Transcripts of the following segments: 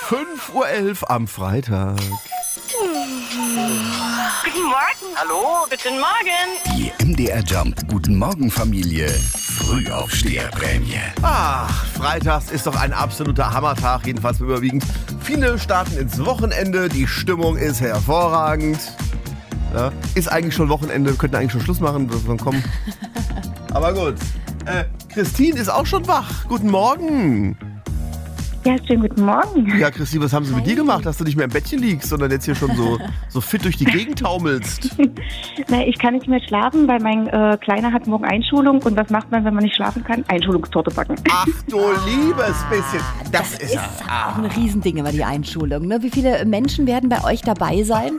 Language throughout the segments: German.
5:11 Uhr am Freitag. Guten Morgen. Hallo, guten Morgen. Die MDR Jump Guten Morgen Familie Frühaufsteherprämie. Ach, freitags ist doch ein absoluter Hammertag, jedenfalls überwiegend. Viele starten ins Wochenende, die Stimmung ist hervorragend. Ja, ist eigentlich schon Wochenende, wir könnten eigentlich schon Schluss machen, wir kommen. Aber gut. Christine ist auch schon wach. Guten Morgen. Ja, schönen guten Morgen. Ja, Christine, was haben sie mit dir gemacht, dass du nicht mehr im Bettchen liegst, sondern jetzt hier schon so fit durch die Gegend taumelst? Na, ich kann nicht mehr schlafen, weil mein Kleiner hat morgen Einschulung. Und was macht man, wenn man nicht schlafen kann? Einschulungstorte backen. Ach du liebes bisschen. Das ist auch ein Riesending immer die Einschulung. Ne? Wie viele Menschen werden bei euch dabei sein?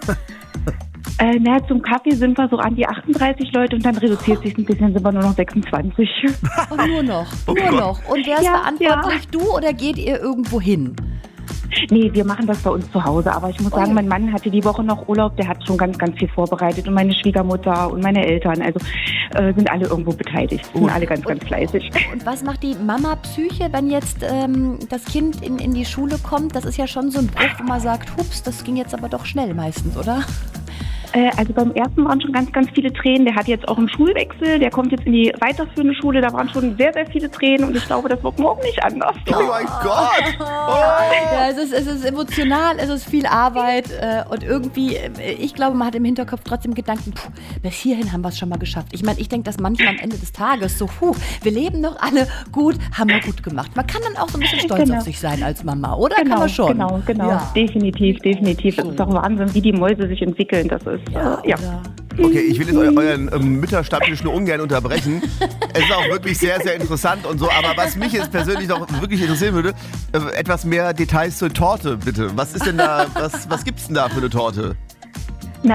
Zum Kaffee sind wir so an die 38 Leute und dann reduziert sich ein bisschen, sind wir nur noch 26. Und nur noch. Und wer ist verantwortlich, du oder geht ihr irgendwo hin? Nee, wir machen das bei uns zu Hause. Aber ich muss sagen, mein Mann hatte die Woche noch Urlaub, der hat schon ganz, ganz viel vorbereitet. Und meine Schwiegermutter und meine Eltern, also sind alle irgendwo beteiligt. Sind alle ganz, ganz fleißig. Und was macht die Mama-Psyche, wenn jetzt das Kind in die Schule kommt? Das ist ja schon so ein Bruch, wo man sagt, hups, das ging jetzt aber doch schnell meistens, oder? Also beim ersten waren schon ganz, ganz viele Tränen. Der hat jetzt auch einen Schulwechsel. Der kommt jetzt in die weiterführende Schule. Da waren schon sehr, sehr viele Tränen. Und ich glaube, das wird morgen nicht anders. Oh mein Gott! Ja, es ist emotional, es ist viel Arbeit. Und irgendwie, ich glaube, man hat im Hinterkopf trotzdem Gedanken, bis hierhin haben wir es schon mal geschafft. Ich meine, ich denke, dass manchmal am Ende des Tages so, wir leben noch alle gut, haben wir gut gemacht. Man kann dann auch so ein bisschen stolz auf sich sein als Mama, oder? Kann man schon? Genau. Ja. Definitiv. Es ist doch Wahnsinn, wie die Mäuse sich entwickeln. Das ist, ja. Okay, ich will jetzt euren Mütterstammtisch nur ungern unterbrechen. Es ist auch wirklich sehr, sehr interessant und so. Aber was mich jetzt persönlich noch wirklich interessieren würde, etwas mehr Details zur Torte, bitte. Was ist denn da, was gibt's denn da für eine Torte?